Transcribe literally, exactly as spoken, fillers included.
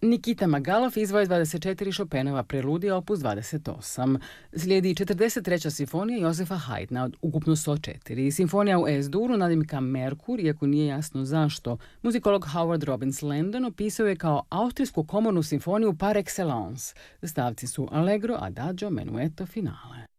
Nikita Magalov izvoje dvadeset četiri Chopinova preludija opus dvadeset osam. Slijedi četrdeset treća simfonija Josefa Haydna od ukupno sto četiri. Simfonija u Es-duru nadimka Merkur, iako nije jasno zašto. Muzikolog Howard Robbins Landon opisao je kao austrijsku komornu simfoniju par excellence. Stavci su Allegro, Adagio, Menuetto, Finale.